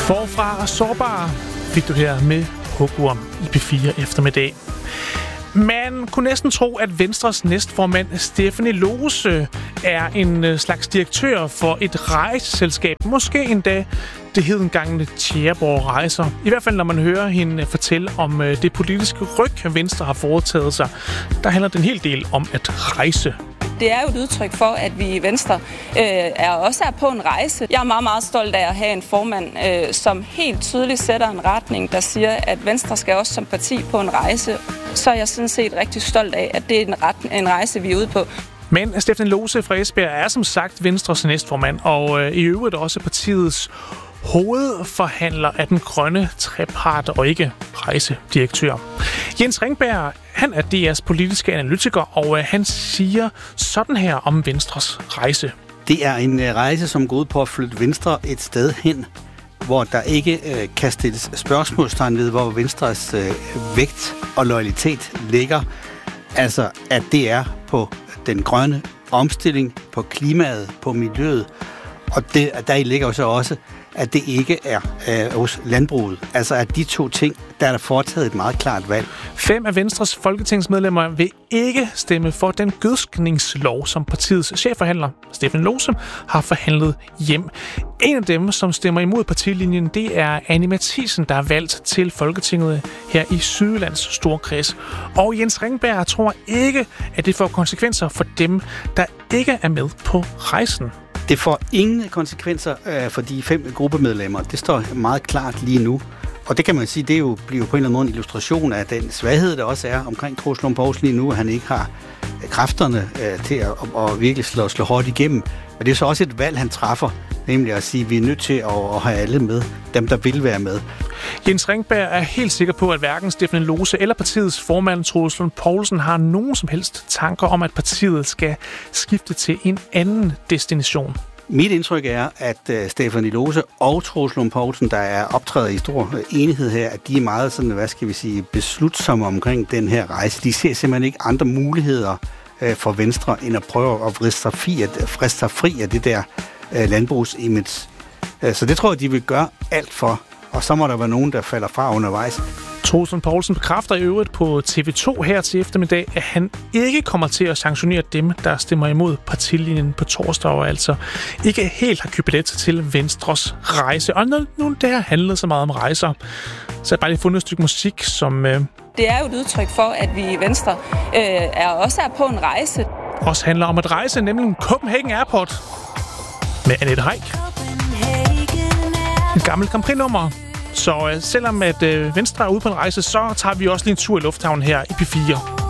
Forfra og sårbare fik du her med Hugorm i P4 eftermiddag. Man kunne næsten tro, at Venstres næstformand Stephanie Lose er en slags direktør for et rejseselskab. Måske endda det hedengangne Tjæreborg Rejser. I hvert fald, når man hører hende fortælle om det politiske ryg, Venstre har foretaget sig. Der handler det en hel del om at rejse. Det er jo et udtryk for, at vi i Venstre også er på en rejse. Jeg er meget, meget stolt af at have en formand, som helt tydeligt sætter en retning, der siger, at Venstre skal også som parti på en rejse. Så er jeg sådan set rigtig stolt af, at det er en rejse, vi er ude på. Men Stephanie Lose fra Esbjerg er som sagt Venstres næstformand, og i øvrigt også partiets hovedforhandler af den grønne trepart og ikke rejsedirektør. Jens Ringberg, han er DR's politiske analytiker, og han siger sådan her om Venstres rejse. Det er en rejse, som går ud på at flytte Venstre et sted hen, hvor der ikke kan stilles spørgsmålstegn ved, hvor Venstres vægt og loyalitet ligger. Altså, at det er på den grønne omstilling, på klimaet, på miljøet, og der ligger jo så også, at det ikke er hos landbruget. Altså, at de to ting, der er der foretaget et meget klart valg. 5 af Venstres folketingsmedlemmer vil ikke stemme for den gødskningslov, som partiets chefforhandler, Stephanie Lose, har forhandlet hjem. En af dem, som stemmer imod partilinjen, det er Annie Matthiesen, der er valgt til Folketinget her i Sydjyllands Storkreds. Og Jens Ringberg tror ikke, at det får konsekvenser for dem, der ikke er med på rejsen. Det får ingen konsekvenser for de 5 gruppemedlemmer. Det står meget klart lige nu. Og det kan man sige, det bliver på en eller anden måde en illustration af den svaghed, der også er omkring Troels Lund Poulsen lige nu, at han ikke har kræfterne til at virkelig slå hårdt igennem. Men det er så også et valg, han træffer, nemlig at sige, at vi er nødt til at have alle med, dem der vil være med. Jens Ringberg er helt sikker på, at hverken Stephanie Lose eller partiets formand Troels Lund Poulsen har nogen som helst tanker om, at partiet skal skifte til en anden destination. Mit indtryk er, at Stephanie Lose og Troels Lund Poulsen, der er optrædet i stor enighed her, at de er meget sådan, beslutsomme omkring den her rejse. De ser simpelthen ikke andre muligheder for Venstre, end at prøve at vriste sig fri af det der landbrugsimage. Så det tror jeg, de vil gøre alt for, og så må der være nogen, der falder fra undervejs. Troels Lund Poulsen bekræfter i øvrigt på TV2 her til eftermiddag, at han ikke kommer til at sanktionere dem, der stemmer imod partilinjen på torsdag, og altså ikke helt har købt billet til Venstres rejse. Og nu det her handlede så meget om rejser, så jeg bare lige fundet et stykke musik, som... Det er jo et udtryk for, at vi i Venstre også er på en rejse. Også handler om at rejse, nemlig Copenhagen Airport med Annette Heick. Et gammelt Grand Prix-nummer. Så selvom at Venstre er ude på en rejse, så tager vi også lige en tur i lufthavnen her i P4.